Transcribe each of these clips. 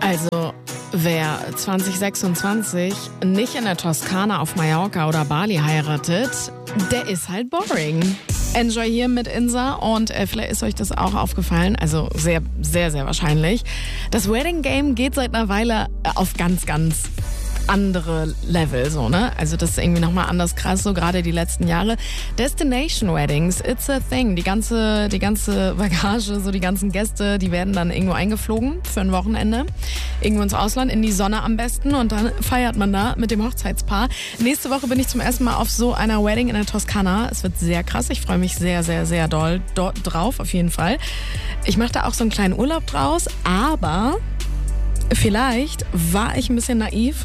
Also, wer 2026 nicht in der Toskana auf Mallorca oder Bali heiratet, der ist halt boring. Enjoy hier mit Insa und vielleicht ist euch das auch aufgefallen, also sehr, sehr, sehr wahrscheinlich. Das Wedding Game geht seit einer Weile auf ganz, ganz andere Level, so, ne? Also das ist irgendwie nochmal anders krass, so gerade die letzten Jahre. Destination Weddings, it's a thing. Die ganze Bagage, so die ganzen Gäste, die werden dann irgendwo eingeflogen für ein Wochenende. Irgendwo ins Ausland, in die Sonne am besten und dann feiert man da mit dem Hochzeitspaar. Nächste Woche bin ich zum ersten Mal auf so einer Wedding in der Toskana. Es wird sehr krass. Ich freue mich sehr, sehr, sehr doll dort drauf, auf jeden Fall. Ich mache da auch so einen kleinen Urlaub draus, aber vielleicht war ich ein bisschen naiv,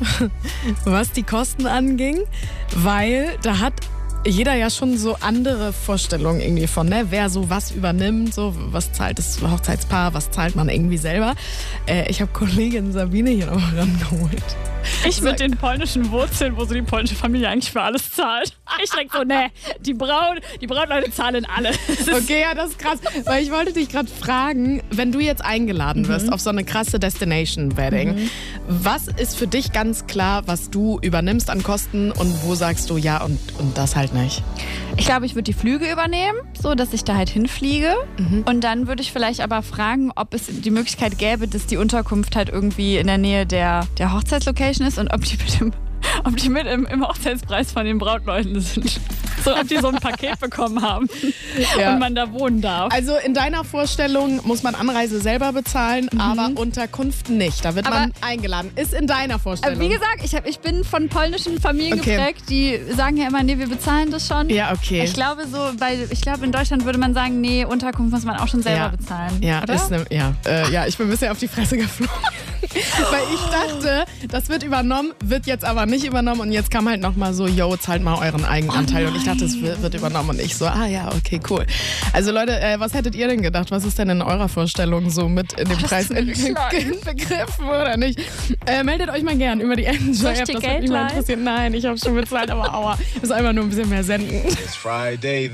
was die Kosten anging, weil da hat jeder ja schon so andere Vorstellungen irgendwie von, ne? Wer so was übernimmt, so was zahlt das Hochzeitspaar, was zahlt man irgendwie selber. Ich habe Kollegin Sabine hier noch rangeholt. Ich mit den polnischen Wurzeln, wo so die polnische Familie eigentlich für alles zahlt. Ich denke so, ne, die Brautleute zahlen alle. Okay, ja, das ist krass. Weil ich wollte dich gerade fragen, wenn du jetzt eingeladen wirst auf so eine krasse Destination-Wedding, was ist für dich ganz klar, was du übernimmst an Kosten und wo sagst du ja und das halt nicht? Ich glaube, ich würde die Flüge übernehmen, so dass ich da halt hinfliege. Und dann würde ich vielleicht aber fragen, ob es die Möglichkeit gäbe, dass die Unterkunft halt irgendwie in der Nähe der Hochzeitslocation ist und ob die mit im Hochzeitspreis von den Brautleuten sind. So, ob die so ein Paket bekommen haben und man da wohnen darf. Also in deiner Vorstellung muss man Anreise selber bezahlen, aber Unterkunft nicht. Da wird man eingeladen. Ist in deiner Vorstellung. Wie gesagt, ich bin von polnischen Familien geprägt, die sagen ja immer, nee, wir bezahlen das schon. Ja, okay. Ich glaube in Deutschland würde man sagen, nee, Unterkunft muss man auch schon selber bezahlen. Ja, oder? Ich bin ein bisschen auf die Fresse geflogen. Weil ich dachte, das wird übernommen, wird jetzt aber nicht übernommen und jetzt kam halt nochmal so, zahlt mal euren Eigenanteil und ich dachte, es wird übernommen und ich so, okay, cool. Also Leute, was hättet ihr denn gedacht? Was ist denn in eurer Vorstellung so mit in dem Preis begriffen oder nicht? Meldet euch mal gern über die Enjoy-App, das würde mich mal interessieren. Nein, ich habe schon bezahlt, aber aua. Ich muss einfach nur ein bisschen mehr senden. It's Friday.